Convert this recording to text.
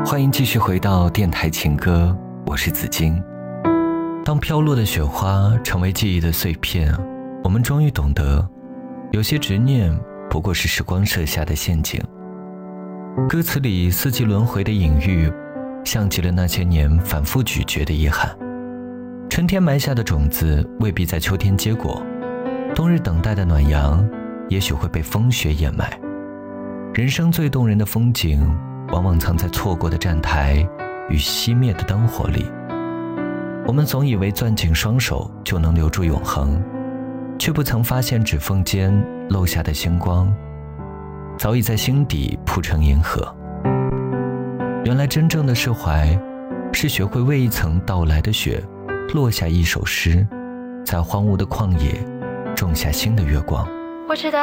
欢迎继续回到电台情歌，我是子金。当飘落的雪花成为记忆的碎片，我们终于懂得，有些执念不过是时光设下的陷阱。歌词里四季轮回的隐喻，像极了那些年反复咀嚼的遗憾。春天埋下的种子未必在秋天结果，冬日等待的暖阳也许会被风雪掩埋。人生最动人的风景，往往藏在错过的站台与熄灭的灯火里。我们总以为攥紧双手就能留住永恒，却不曾发现指缝间漏下的星光早已在心底铺成银河。原来真正的释怀，是学会为一层到来的雪落下一首诗，在荒芜的旷野种下新的月光。 我知道